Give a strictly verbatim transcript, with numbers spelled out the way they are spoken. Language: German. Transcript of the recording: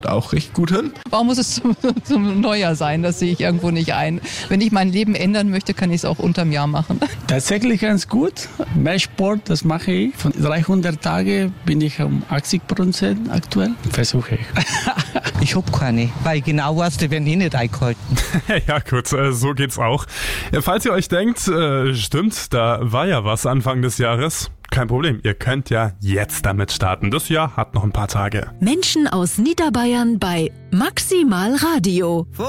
auch recht gut hin. Warum muss es zum, zum Neujahr sein? Das sehe ich irgendwo nicht ein. Wenn ich mein Leben ändern möchte, kann ich es auch unterm Jahr machen. Tatsächlich ganz gut. Mehr Sport, das mache ich. Von dreihundert Tagen bin ich um achtzig Prozent aktuell. Versuche ich. Ich habe keine, weil genau was, die werden eh nicht eingehalten. Ja gut, äh, so geht's auch. Falls ihr euch denkt, äh, stimmt, da war ja was Anfang des Jahres. Kein Problem, ihr könnt ja jetzt damit starten. Das Jahr hat noch ein paar Tage. Menschen aus Niederbayern bei Maximal Radio.